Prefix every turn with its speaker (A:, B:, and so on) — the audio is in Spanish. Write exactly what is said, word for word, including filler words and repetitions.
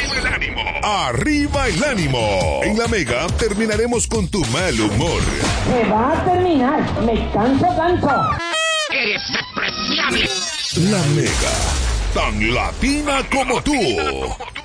A: el ánimo! ¡Arriba el ánimo! En la Mega terminaremos con tu mal humor.
B: Se va a terminar. Me canso, canso.
A: ¡Eres despreciable! La Mega, tan latina como tú.